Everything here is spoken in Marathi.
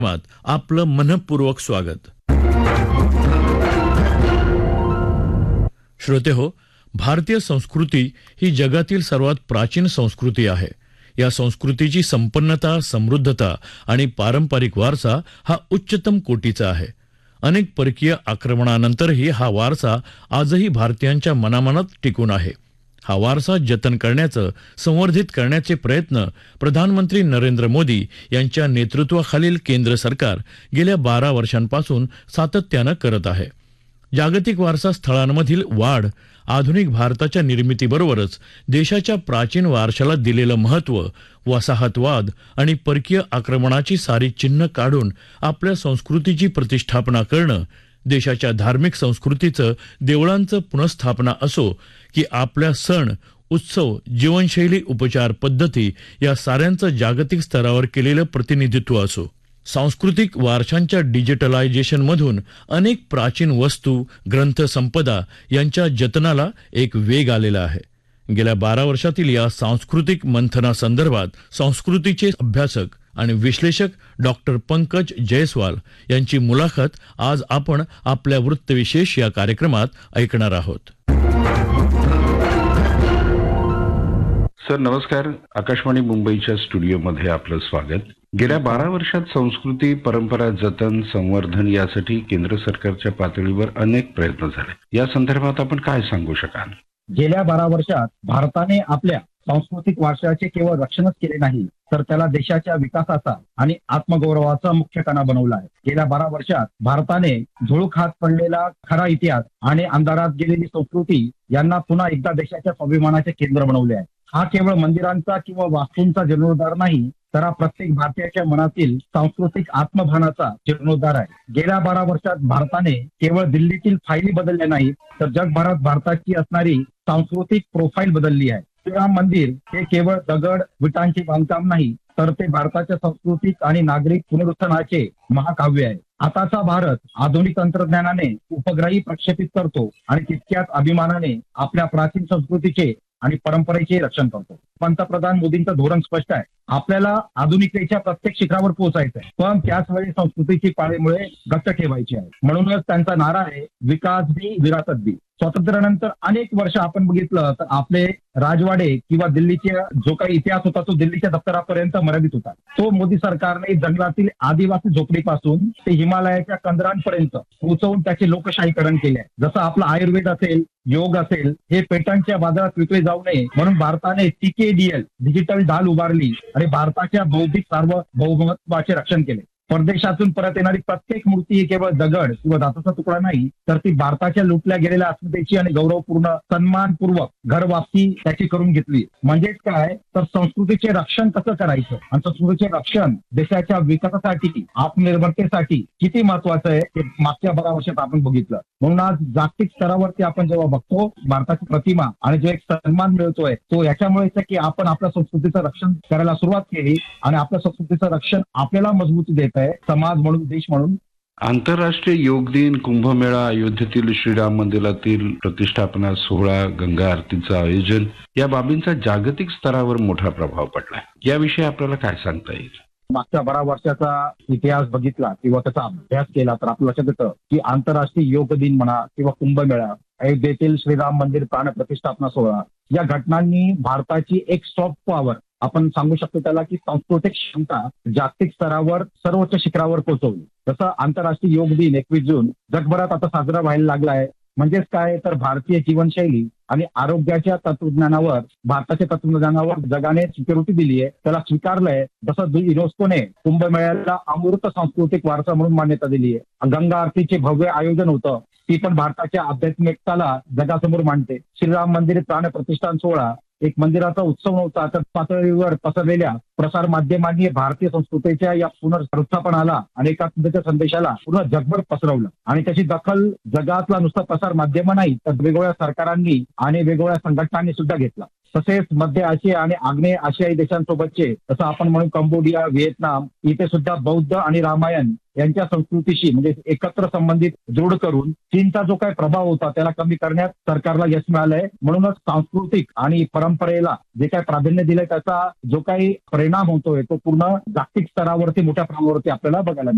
आपलं मनपूर्वक स्वागत. श्रोतेहो, भारतीय संस्कृती ही जगातील सर्वात प्राचीन संस्कृती आहे. या संस्कृतीची संपन्नता, समृद्धता आणि पारंपरिक वारसा हा उच्चतम कोटीचा आहे. अनेक परकीय आक्रमणानंतरही हा वारसा आजही भारतीयांच्या मनामनात टिकून आहे. हा वारसा जतन करण्याचं, संवर्धित करण्याचे प्रयत्न प्रधानमंत्री नरेंद्र मोदी यांच्या नेतृत्वाखालील केंद्र सरकार गेल्या 12 वर्षांपासून सातत्यानं करत आहे. जागतिक वारसा स्थळांमधील वाढ, आधुनिक भारताच्या निर्मितीबरोबरच देशाच्या प्राचीन वारशाला दिलेलं महत्त्व, वसाहतवाद आणि परकीय आक्रमणाची सारी चिन्ह काढून आपल्या संस्कृतीची प्रतिष्ठापना करणं, देशाच्या धार्मिक संस्कृतीचं, देवळांचं पुनर्स्थापना असो की आपल्या सण, उत्सव, जीवनशैली, उपचार पद्धती या साऱ्यांचं जागतिक स्तरावर केलेलं प्रतिनिधित्व असो. सांस्कृतिक वारशांच्या डिजिटलायझेशनमधून अनेक प्राचीन वस्तू, ग्रंथसंपदा यांच्या जतनाला एक वेग आलेला आहे. गेल्या 12 वर्षातील या सांस्कृतिक मंथनासंदर्भात संस्कृतीचे अभ्यासक आणि विश्लेषक डॉक्टर पंकज जयस्वाल यांची मुलाखत आज आपण आपल्या वृत्तविशेष या कार्यक्रमात ऐकणार आहोत. सर नमस्कार. आकाशवाणी मुंबईच्या स्टुडिओमध्ये आपलं स्वागत. गेल्या 12 वर्षात संस्कृती, परंपरा जतन, संवर्धन यासाठी केंद्र सरकारच्या पातळीवर अनेक प्रयत्न झाले. या संदर्भात आपण काय सांगू शकाल? गेल्या 12 वर्षात भारताने आपल्या सांस्कृतिक वारशाचे केवळ रक्षणच केले नाही, तर त्याला देशाच्या विकासाचा आणि आत्मगौरवाचा मुख्य कणा बनवला आहे. गेल्या 12 वर्षात भारताने झुळूक हात पडलेला खरा इतिहास आणि अंधारात गेलेली संस्कृती यांना पुन्हा एकदा देशाच्या स्वाभिमानाचे केंद्र बनवले आहे. हा केवळ मंदिरांचा किंवा वास्तूंचा जीर्णोद्धार नाही, तर हा प्रत्येक भारतीयाच्या मनातील सांस्कृतिक आत्मभानाचा जीर्णोद्धार आहे. गेल्या 12 वर्षात भारताने केवळ दिल्लीतील फायली बदलल्या नाही, तर जगभरात भारताची असणारी सांस्कृतिक प्रोफाईल बदलली आहे. श्रीराम मंदिर हे केवळ दगड विटांचे बांधकाम नाही, तर ते भारताच्या सांस्कृतिक आणि नागरिक पुनरुत्थानाचे महाकाव्य आहे. आताचा भारत आधुनिक तंत्रज्ञानाने उपग्रही प्रक्षेपित करतो आणि तितक्याच अभिमानाने आपल्या प्राचीन संस्कृतीचे आणि परंपरेचे रक्षण करतो. पंतप्रधान मोदींचं धोरण स्पष्ट आहे. आपल्याला आधुनिकतेच्या प्रत्येक शिखरावर पोहोचायचं आहे, पण त्याच वेळी संस्कृतीची पाळेमुळे घट्ट ठेवायची आहे. म्हणूनच त्यांचा नारा आहे, विकास भी विरासत भी. स्वातंत्र्यानंतर अनेक वर्ष आपण बघितलं तर आपले राजवाडे किंवा दिल्लीचा जो काही इतिहास होता तो दिल्लीच्या दप्तरापर्यंत मर्यादित होता. तो मोदी सरकारने जंगलातील आदिवासी झोपडीपासून ते हिमालयाच्या कंदरांपर्यंत पोहोचवून त्याचे लोकशाहीकरण केले आहे. जसं आपलं आयुर्वेद असेल, योग असेल, हे पेटंटच्या बाजारात विकले जाऊ नये म्हणून भारताने TKDL डिजिटल ढाल उभारली आणि भारताच्या बौद्धिक सार्वभौमत्वाचे रक्षण केले. परदेशातून परत येणारी प्रत्येक मूर्ती ही केवळ दगड किंवा धातूचा तुकडा नाही, तर ती भारताच्या लुटल्या गेलेल्या अस्मितेची आणि गौरवपूर्ण सन्मानपूर्वक घरवापसी त्याची करून घेतली. म्हणजेच काय, तर संस्कृतीचे रक्षण कसं करायचं आणि संस्कृतीचे रक्षण देशाच्या विकासासाठी, आत्मनिर्भरतेसाठी किती महत्वाचं आहे हे मागच्या 12 वर्षात आपण बघितलं. म्हणून आज जागतिक स्तरावरती आपण जेव्हा बघतो भारताची प्रतिमा आणि जो एक सन्मान मिळतोय तो याच्यामुळेच की आपण आपल्या संस्कृतीचं रक्षण करायला सुरुवात केली आणि आपल्या संस्कृतीचं रक्षण आपल्याला मजबूती देत आहे, समाज म्हणून, देश म्हणून. आंतरराष्ट्रीय योग दिन, कुंभमेळा, अयोध्येतील श्रीराम मंदिरातील प्रतिष्ठापना सोहळा, गंगा आरतीचं आयोजन या बाबींचा जागतिक स्तरावर मोठा प्रभाव पडलाय. याविषयी आपल्याला काय सांगता येईल? मागच्या 12 वर्षाचा इतिहास बघितला किंवा त्याचा अभ्यास केला तर आपल्या लक्षात येतं की आंतरराष्ट्रीय योग दिन म्हणा किंवा कुंभमेळा, अयोध्येतील श्रीराम मंदिर प्राण प्रतिष्ठापना सोहळा या घटनांनी भारताची एक सॉफ्ट पॉवर, आपण सांगू शकतो त्याला की सांस्कृतिक क्षमता जागतिक स्तरावर सर्वोच्च शिखरावर पोहोचवली. जसं आंतरराष्ट्रीय योग दिन 21 जून जगभरात आता साजरा व्हायला लागला आहे. म्हणजेच काय, तर भारतीय जीवनशैली आणि आरोग्याच्या तत्वज्ञानावर, भारताच्या तत्वज्ञानावर जगाने सिक्युरिटी दिली आहे, त्याला स्वीकारलंय. जसं युनेस्कोने कुंभमेळ्याला अमूर्त सांस्कृतिक वारसा म्हणून मान्यता दिली आहे. गंगा आरतीचे भव्य आयोजन होतं, ती पण भारताच्या आध्यात्मिकताला जगासमोर मांडते. श्रीराम मंदिर प्राण प्रतिष्ठान सोहळा एक मंदिराचा उत्सव नव्हता, तर पातळीवर पसरलेल्या प्रसार माध्यमांनी भारतीय संस्कृतीच्या या पुनरुत्थापनाला आणि एकात्मतेच्या संदेशाला पूर्ण जगभर पसरवलं आणि त्याची दखल जगातला नुसता प्रसार माध्यम नाही, तर वेगवेगळ्या सरकारांनी आणि वेगवेगळ्या संघटनांनी सुद्धा घेतला. तसेच मध्य आशिया आणि आग्नेय आशियाई देशांसोबतचे, जसं आपण म्हणून कंबोडिया, व्हिएतनाम, इथे सुद्धा बौद्ध आणि रामायण यांच्या संस्कृतीशी म्हणजे एकत्र संबंधित दृढ करून चीनचा जो काही प्रभाव होता त्याला कमी करण्यात सरकारला यश मिळालंय. म्हणूनच सांस्कृतिक आणि परंपरेला जे काही प्राधान्य दिलंय त्याचा जो काही परिणाम होतोय तो पूर्ण जागतिक स्तरावरती मोठ्या प्रमाणावरती आपल्याला बघायला मिळतो.